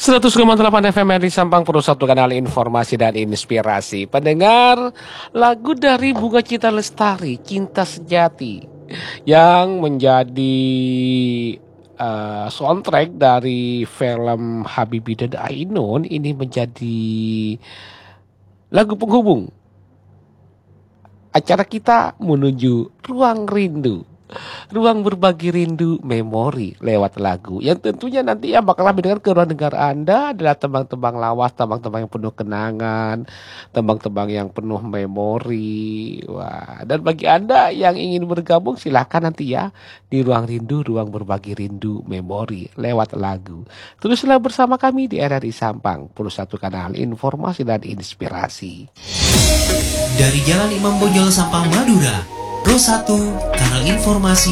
100,8 FM RRI Sampang, satu kanal informasi dan inspirasi. Pendengar, lagu dari Bunga Citra Lestari, Cinta Sejati, yang menjadi soundtrack dari film Habibie dan Ainun, ini menjadi lagu penghubung acara kita menuju ruang rindu. Ruang berbagi rindu memori lewat lagu yang tentunya nanti yang bakal mendengar ke ruang dengar Anda adalah tembang-tembang lawas, tembang-tembang yang penuh kenangan, tembang-tembang yang penuh memori. Wah, dan bagi Anda yang ingin bergabung silahkan nanti ya di ruang rindu, ruang berbagi rindu memori lewat lagu. Teruslah bersama kami di RRI Sampang, satu kanal informasi dan inspirasi. Dari Jalan Imam Bonjol Sampang Madura, Pro 1 kanal informasi